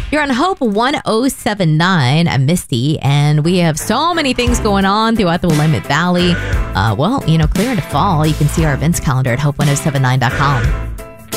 You're on Hope 1079 at Misty, and we have so many things going on throughout the Willamette Valley. Clear into fall. You can see our events calendar at hope1079.com.